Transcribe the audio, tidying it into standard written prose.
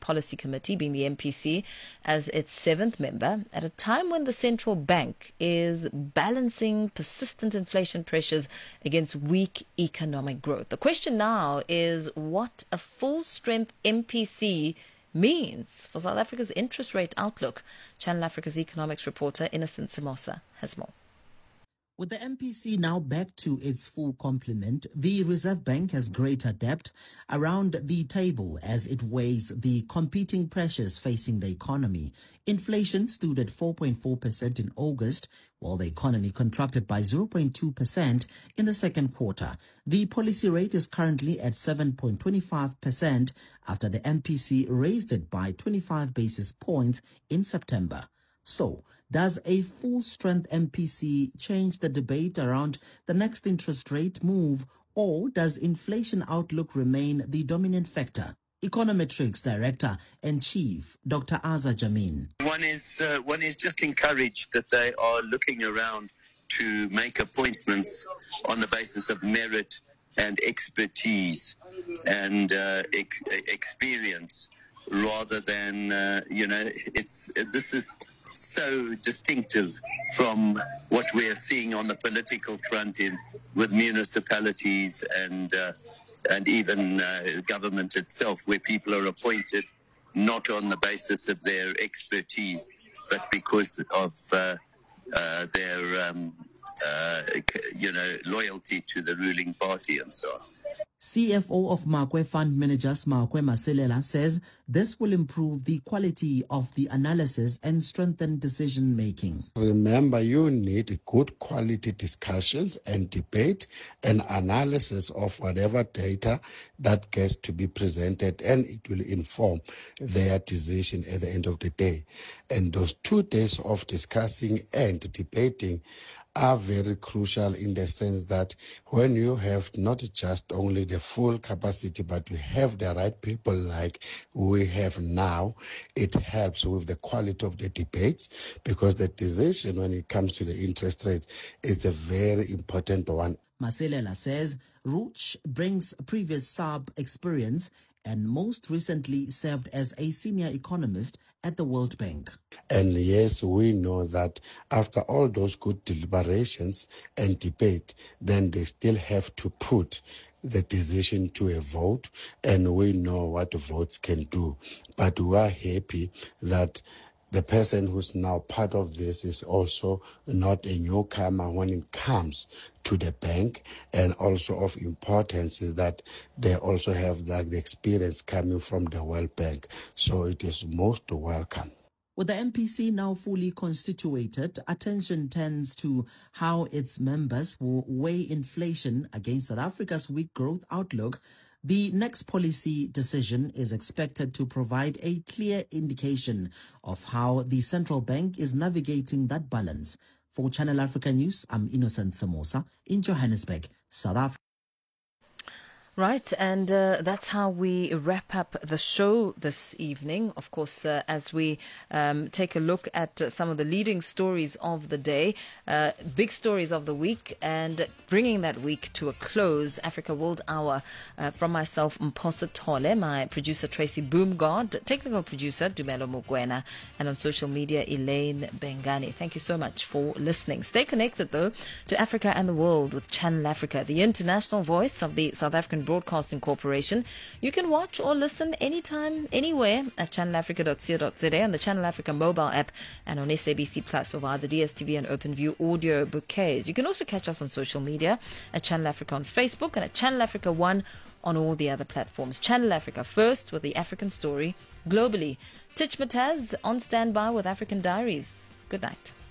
Policy Committee, being the MPC, as its seventh member, at a time when the central bank is balancing persistent inflation pressures against weak economic growth. The question now is what a full-strength MPC means for South Africa's interest rate outlook. Channel Africa's economics reporter Innocent Simosa has more. With the MPC now back to its full complement, the Reserve Bank has greater depth around the table as it weighs the competing pressures facing the economy. Inflation stood at 4.4% in August, while the economy contracted by 0.2% in the second quarter. The policy rate is currently at 7.25% after the MPC raised it by 25 basis points in September. So, does a full-strength MPC change the debate around the next interest rate move, or does inflation outlook remain the dominant factor? Econometrics Director and Chief, Dr. Azza Jammine. One is just encouraged that they are looking around to make appointments on the basis of merit and expertise and experience, rather than this is so distinctive from what we are seeing on the political front with municipalities and even government itself, where people are appointed not on the basis of their expertise, but because of their loyalty to the ruling party and so on. CFO of Makwe Fund Managers Makwe Maselela says this will improve the quality of the analysis and strengthen decision making. Remember, you need good quality discussions and debate and analysis of whatever data that gets to be presented, and it will inform their decision at the end of the day. And those 2 days of discussing and debating are very crucial in the sense that when you have not just only the full capacity, but you have the right people like we have now, it helps with the quality of the debates, because the decision when it comes to the interest rate is a very important one. Maselela says Rooch brings previous SARB experience and most recently served as a senior economist at the World Bank. And yes, we know that after all those good deliberations and debate, then they still have to put the decision to a vote, and we know what the votes can do. But we are happy that the person who's now part of this is also not a newcomer when it comes to the bank, and also of importance is that they also have the experience coming from the World Bank. So it is most welcome. With the MPC now fully constituted, attention turns to how its members will weigh inflation against South Africa's weak growth outlook. The next policy decision is expected to provide a clear indication of how the central bank is navigating that balance. For Channel Africa News, I'm Innocent Simosa in Johannesburg, South Africa. Right, and that's how we wrap up the show this evening. Of course, as we take a look at some of the leading stories of the day, big stories of the week, and bringing that week to a close, Africa World Hour from myself, Mphosa Thole, my producer Tracy Boomgard, technical producer Dumelo Mokwena, and on social media Elaine Bengani. Thank you so much for listening. Stay connected, though, to Africa and the world with Channel Africa, the international voice of the South African Broadcasting Corporation. You can watch or listen anytime, anywhere at channelafrica.co.za, on the Channel Africa mobile app, and on SABC Plus or via the DSTV and OpenView audio bouquets. You can also catch us on social media at Channel Africa on Facebook and at Channel Africa 1 on all the other platforms. Channel Africa, first with the African story globally. Tich Mataz on standby with African Diaries. Good night.